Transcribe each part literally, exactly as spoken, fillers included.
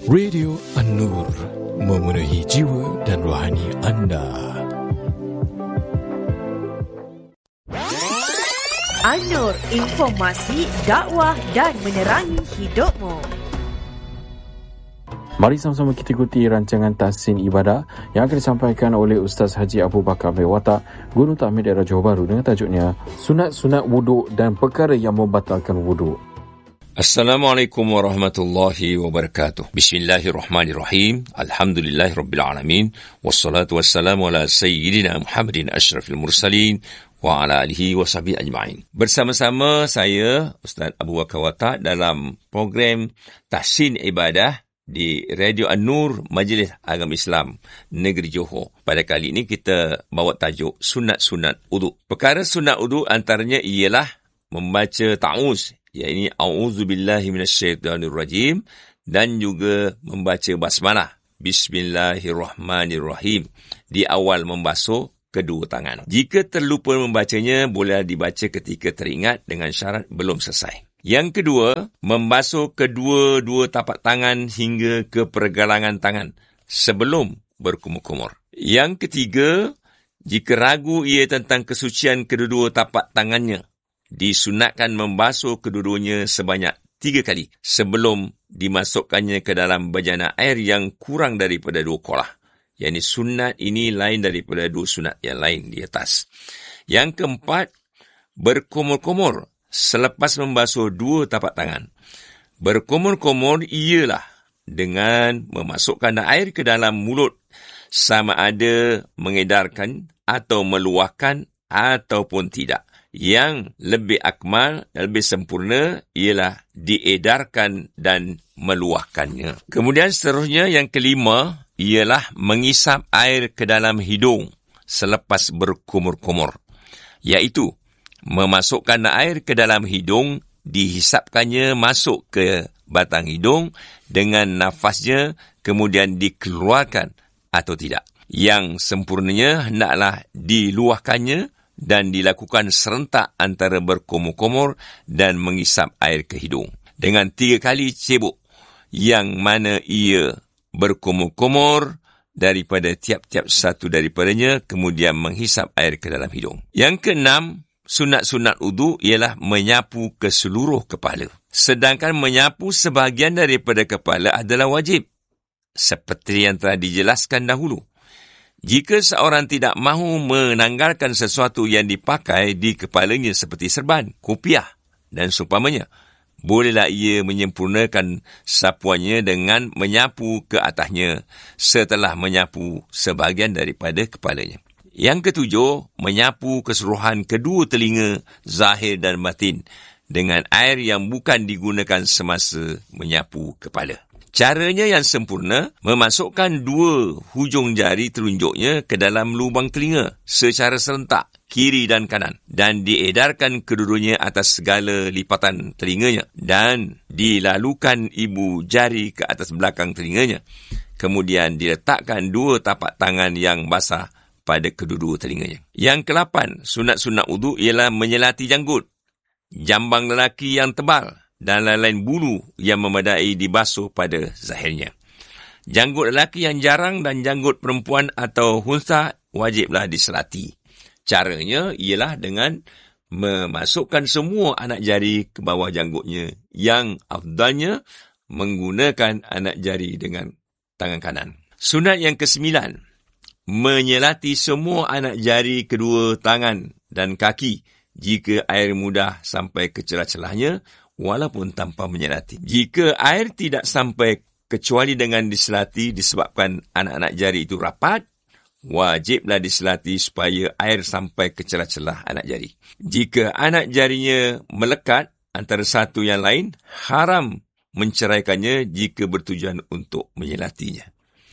Radio An-Nur, memenuhi jiwa dan rohani anda. An-Nur, informasi, dakwah dan menerangi hidupmu. Mari sama-sama kita ikuti rancangan tahsin ibadah yang akan disampaikan oleh Ustaz Haji Abu Bakar Abdul Watak, Guru Takmir Daerah Johor Bahru, dengan tajuknya Sunat-sunat wuduk dan perkara yang membatalkan wuduk. Assalamualaikum warahmatullahi wabarakatuh. Bismillahirrahmanirrahim. Alhamdulillahi rabbil alamin. Wassalatu wassalamu ala sayyidina Muhammadin asyrafil mursalin wa ala alihi wa sahbihi ajma'in. Bersama-sama saya, Ustaz Abu Bakar Watak, dalam program Tahsin Ibadah di Radio An-Nur Majlis Agama Islam Negeri Johor. Pada kali ini kita bawa tajuk Sunat-sunat wuduk. Perkara sunat wuduk antaranya ialah membaca ta'awuz, iaitu a'udzubillahi minasyaitanirrajim, dan juga membaca basmalah, bismillahirrahmanirrahim, di awal membasuh kedua tangan. Jika terlupa membacanya, boleh dibaca ketika teringat dengan syarat belum selesai. Yang kedua, membasuh kedua-dua tapak tangan hingga ke pergelangan tangan sebelum berkumur-kumur. Yang ketiga, jika ragu ia tentang kesucian kedua-dua tapak tangannya, disunatkan membasuh kedua-duanya sebanyak tiga kali sebelum dimasukkannya ke dalam bejana air yang kurang daripada dua kolah. Yang ini sunat ini lain daripada dua sunat yang lain di atas. Yang keempat, berkumur-kumur selepas membasuh dua tapak tangan. Berkumur-kumur ialah dengan memasukkan air ke dalam mulut, sama ada mengedarkan atau meluahkan ataupun tidak. Yang lebih akmal dan lebih sempurna ialah diedarkan dan meluahkannya. Kemudian seterusnya yang kelima ialah mengisap air ke dalam hidung selepas berkumur-kumur, iaitu memasukkan air ke dalam hidung, dihisapkannya masuk ke batang hidung dengan nafasnya, kemudian dikeluarkan atau tidak. Yang sempurnanya hendaklah diluahkannya dan dilakukan serentak antara berkumur-kumur dan mengisap air ke hidung dengan tiga kali cebok, yang mana ia berkumur-kumur daripada tiap-tiap satu daripadanya, kemudian menghisap air ke dalam hidung. Yang keenam, sunat-sunat wudu ialah menyapu ke seluruh kepala. Sedangkan menyapu sebahagian daripada kepala adalah wajib, seperti yang telah dijelaskan dahulu. Jika seorang tidak mahu menanggalkan sesuatu yang dipakai di kepalanya seperti serban, kopiah dan seumpamanya, bolehlah ia menyempurnakan sapuannya dengan menyapu ke atasnya setelah menyapu sebahagian daripada kepalanya. Yang ketujuh, menyapu keseluruhan kedua telinga zahir dan batin dengan air yang bukan digunakan semasa menyapu kepala. Caranya yang sempurna, memasukkan dua hujung jari telunjuknya ke dalam lubang telinga secara serentak, kiri dan kanan, dan diedarkan kedua-duanya atas segala lipatan telinganya, dan dilalukan ibu jari ke atas belakang telinganya. Kemudian diletakkan dua tapak tangan yang basah pada kedua-dua telinganya. Yang kelapan, sunat-sunat wudu ialah menyelati janggut, jambang lelaki yang tebal, dan lain-lain bulu yang memadai dibasuh pada zahirnya. Janggut lelaki yang jarang dan janggut perempuan atau hunsa wajiblah diselati. Caranya ialah dengan memasukkan semua anak jari ke bawah janggutnya. Yang afdalnya menggunakan anak jari dengan tangan kanan. Sunat yang kesembilan, menyelati semua anak jari kedua tangan dan kaki jika air mudah sampai ke celah-celahnya, walaupun tanpa menyelati. Jika air tidak sampai kecuali dengan diselati disebabkan anak-anak jari itu rapat, wajiblah diselati supaya air sampai ke celah-celah anak jari. Jika anak jarinya melekat antara satu yang lain, haram menceraikannya jika bertujuan untuk menyelatinya.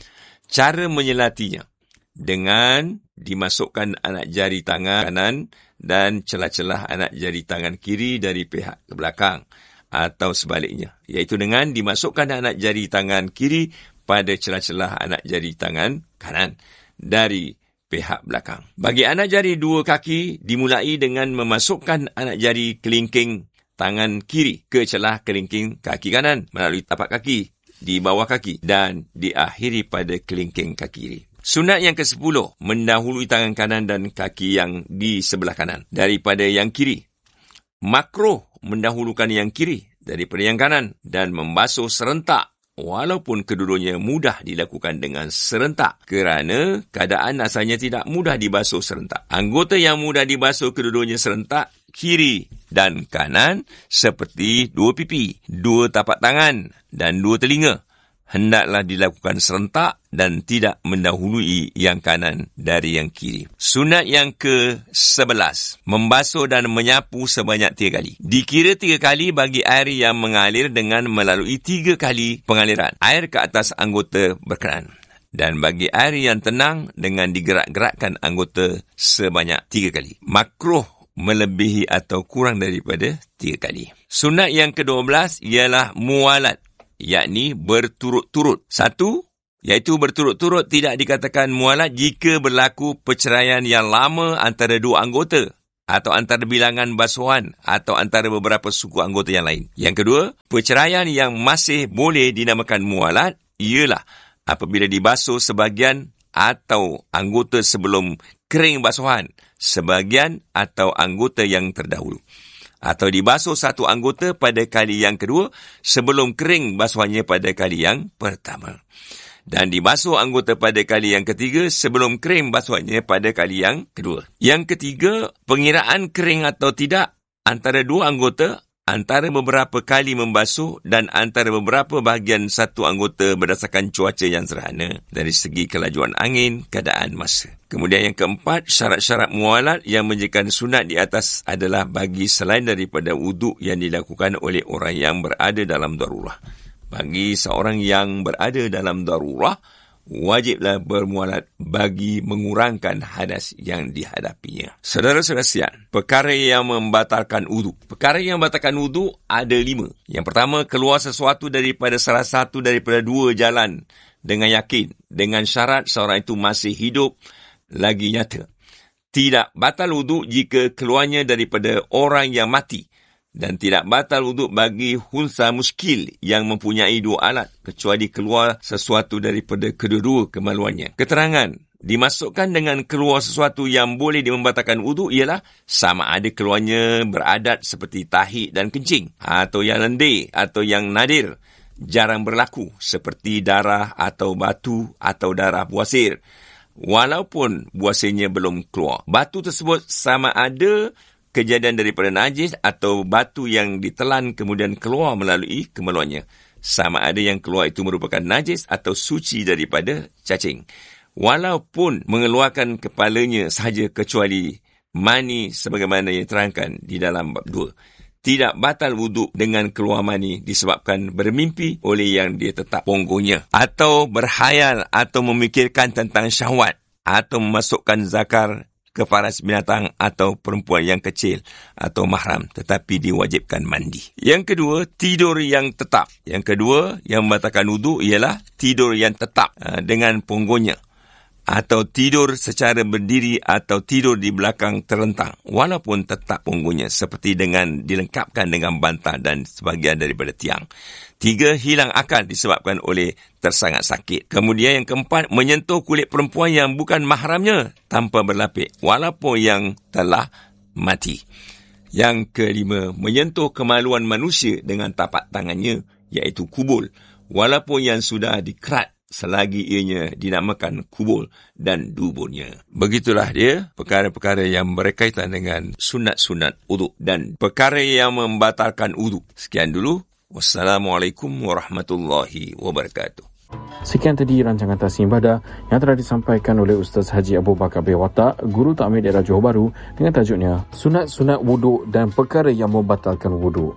Cara menyelatinya dengan dimasukkan anak jari tangan kanan dan celah-celah anak jari tangan kiri dari pihak ke belakang, atau sebaliknya, iaitu dengan dimasukkan anak jari tangan kiri pada celah-celah anak jari tangan kanan dari pihak belakang. Bagi anak jari dua kaki, dimulai dengan memasukkan anak jari kelingking tangan kiri ke celah kelingking kaki kanan melalui tapak kaki. di bawah kaki dan diakhiri pada kelingking kaki kiri. Sunat yang kesepuluh, mendahului tangan kanan dan kaki yang di sebelah kanan daripada yang kiri. Makruh mendahulukan yang kiri daripada yang kanan dan membasuh serentak walaupun kedua-duanya mudah dilakukan dengan serentak kerana keadaan asalnya tidak mudah dibasuh serentak. Anggota yang mudah dibasuh kedua-duanya serentak, kiri dan kanan, seperti dua pipi, dua tapak tangan dan dua telinga, hendaklah dilakukan serentak dan tidak mendahului yang kanan dari yang kiri. Sunat yang ke sebelas, membasuh dan menyapu sebanyak tiga kali. Dikira tiga kali bagi air yang mengalir dengan melalui tiga kali pengaliran air ke atas anggota berkenaan. Dan bagi air yang tenang dengan digerak-gerakkan anggota sebanyak tiga kali. Makruh melebihi atau kurang daripada tiga kali. Sunat yang ke dua belas ialah muwalat, yakni berturut-turut. Satu, iaitu berturut-turut tidak dikatakan mualat jika berlaku perceraian yang lama antara dua anggota atau antara bilangan basuhan atau antara beberapa suku anggota yang lain. Yang kedua, perceraian yang masih boleh dinamakan mualat ialah apabila dibasuh sebahagian atau anggota sebelum kering basuhan sebahagian atau anggota yang terdahulu, atau dibasuh satu anggota pada kali yang kedua sebelum kering basuhannya pada kali yang pertama. Dan dibasuh anggota pada kali yang ketiga sebelum kering basuhannya pada kali yang kedua. Yang ketiga, pengiraan kering atau tidak antara dua anggota, antara beberapa kali membasuh dan antara beberapa bahagian satu anggota berdasarkan cuaca yang sederhana dari segi kelajuan angin, keadaan masa. Kemudian yang keempat, syarat-syarat mualat yang menjadikan sunat di atas adalah bagi selain daripada wuduk yang dilakukan oleh orang yang berada dalam darurah. Bagi seorang yang berada dalam darurah, wajiblah bermualat bagi mengurangkan hadas yang dihadapinya. Saudara-saudara sekalian, perkara yang membatalkan wuduk. Perkara yang membatalkan wuduk ada lima. Yang pertama, keluar sesuatu daripada salah satu daripada dua jalan dengan yakin, dengan syarat seorang itu masih hidup lagi nyata. Tidak batal wuduk jika keluarnya daripada orang yang mati. Dan tidak batal wuduk bagi hunsa muskil yang mempunyai dua alat, kecuali keluar sesuatu daripada kedua-dua kemaluannya. Keterangan dimasukkan dengan keluar sesuatu yang boleh membatalkan wuduk ialah sama ada keluarnya beradat seperti tahik dan kencing, atau yang lendir atau yang nadir, jarang berlaku seperti darah atau batu atau darah buasir. Walaupun buasirnya belum keluar, batu tersebut sama ada kejadian daripada najis atau batu yang ditelan kemudian keluar melalui kemaluannya. Sama ada yang keluar itu merupakan najis atau suci daripada cacing. Walaupun mengeluarkan kepalanya sahaja kecuali mani sebagaimana yang terangkan di dalam bab dua. Tidak batal wuduk dengan keluar mani disebabkan bermimpi oleh yang dia tetap punggunya, atau berhayal atau memikirkan tentang syahwat, atau memasukkan zakar ke faras binatang atau perempuan yang kecil atau mahram tetapi diwajibkan mandi. Yang kedua, tidur yang tetap. Yang kedua yang membatalkan wuduk ialah tidur yang tetap uh, dengan punggungnya, atau tidur secara berdiri atau tidur di belakang terlentang walaupun tetap punggungnya, seperti dengan dilengkapkan dengan bantal dan sebahagian daripada tiang. Tiga, hilang akal disebabkan oleh tersangat sakit. Kemudian yang keempat, menyentuh kulit perempuan yang bukan mahramnya tanpa berlapik walaupun yang telah mati. Yang kelima, menyentuh kemaluan manusia dengan tapak tangannya, iaitu kubul, walaupun yang sudah dikerat selagi ianya dinamakan kubul dan duburnya. Begitulah dia perkara-perkara yang berkaitan dengan sunat-sunat wuduk dan perkara yang membatalkan wuduk. Sekian dulu. Wassalamualaikum warahmatullahi wabarakatuh. Sekian tadi rancangan Tasnim Ibadah yang telah disampaikan oleh Ustaz Haji Abu Bakar bin Watak, Guru Takmir Daerah Johor Bahru, dengan tajuknya Sunat-sunat wuduk dan perkara yang membatalkan wuduk.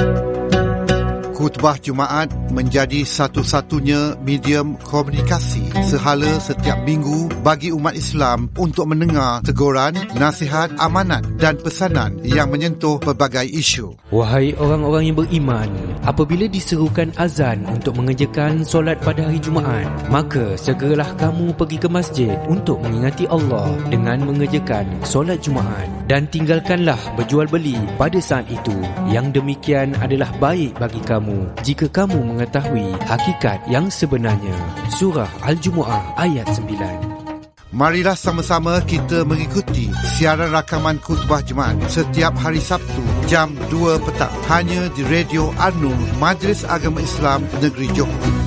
Khutbah Jumaat menjadi satu-satunya medium komunikasi sehala setiap minggu bagi umat Islam untuk mendengar teguran, nasihat, amanat dan pesanan yang menyentuh pelbagai isu. Wahai orang-orang yang beriman, apabila diserukan azan untuk mengerjakan solat pada hari Jumaat, maka segeralah kamu pergi ke masjid untuk mengingati Allah dengan mengerjakan solat Jumaat, dan tinggalkanlah berjual beli pada saat itu. Yang demikian adalah baik bagi kamu jika kamu mengetahui hakikat yang sebenarnya. Surah Al-Jumu'ah ayat sembilan. Marilah sama-sama kita mengikuti siaran rakaman khutbah Jumaat setiap hari Sabtu jam dua petang hanya di Radio An-Nur, Majlis Agama Islam Negeri Johor.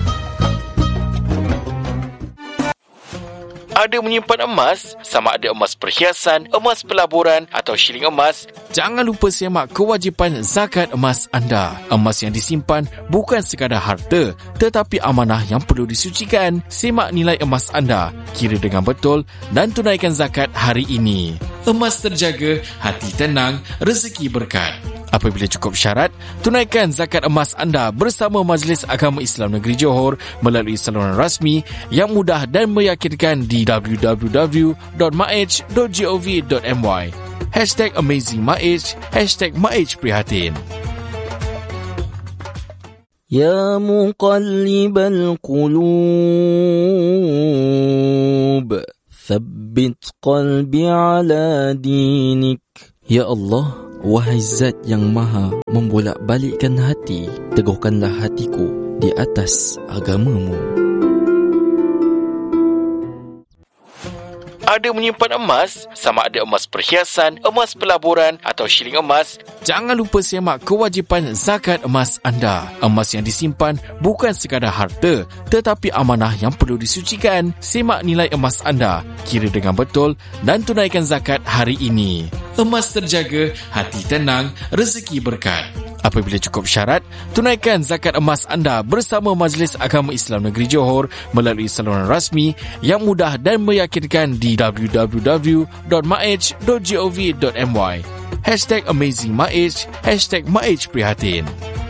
Ada menyimpan emas, sama ada emas perhiasan, emas pelaburan atau shilling emas? Jangan lupa semak kewajipan zakat emas anda. Emas yang disimpan bukan sekadar harta, tetapi amanah yang perlu disucikan. Semak nilai emas anda, kira dengan betul dan tunaikan zakat hari ini. Emas terjaga, hati tenang, rezeki berkat. Apabila cukup syarat, tunaikan zakat emas anda bersama Majlis Agama Islam Negeri Johor melalui saluran rasmi yang mudah dan meyakinkan di w w w dot maij dot gov dot my. Hashtag Amazing Maij, Hashtag Maij Prihatin. Ya muqallibal qulub, thabbit qalbi ala dinik. Ya Allah, wahai Zat yang maha membolak-balikkan hati, teguhkanlah hatiku di atas agamamu. Ada menyimpan emas, sama ada emas perhiasan, emas pelaburan atau shilling emas? Jangan lupa semak kewajipan zakat emas anda. Emas yang disimpan bukan sekadar harta, tetapi amanah yang perlu disucikan. Semak nilai emas anda, kira dengan betul dan tunaikan zakat hari ini. Emas terjaga, hati tenang, rezeki berkat. Apabila cukup syarat, tunaikan zakat emas anda bersama Majlis Agama Islam Negeri Johor melalui saluran rasmi yang mudah dan meyakinkan di w w w dot maij dot gov dot my. Hashtag Amazing Maij, Hashtag Maij Prihatin.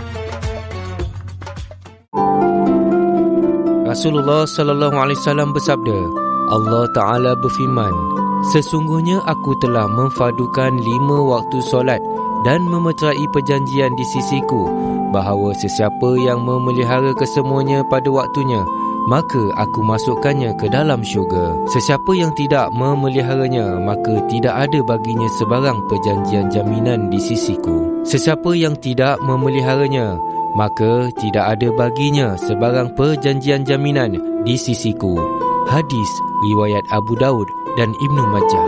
Rasulullah sallallahu alaihi wasallam bersabda, Allah Ta'ala berfirman, sesungguhnya aku telah memfadukan lima waktu solat dan memeterai perjanjian di sisiku, bahawa sesiapa yang memelihara kesemuanya pada waktunya, maka aku masukkannya ke dalam syurga. Sesiapa yang tidak memeliharanya, maka tidak ada baginya sebarang perjanjian jaminan di sisiku. Sesiapa yang tidak memeliharanya, maka tidak ada baginya sebarang perjanjian jaminan di sisiku. Hadis riwayat Abu Daud dan Ibnu Majah.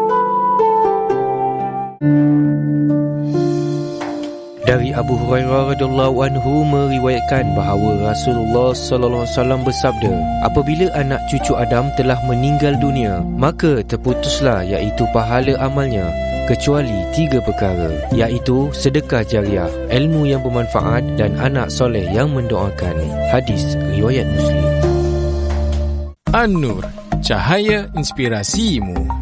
Dari Abu Hurairah radhiyallahu anhu meriwayatkan bahawa Rasulullah sallallahu alaihi wasallam bersabda, apabila anak cucu Adam telah meninggal dunia, maka terputuslah iaitu pahala amalnya, kecuali tiga perkara, iaitu sedekah jariah, ilmu yang bermanfaat dan anak soleh yang mendoakan. Hadis riwayat Muslim. An-Nur, cahaya inspirasimu.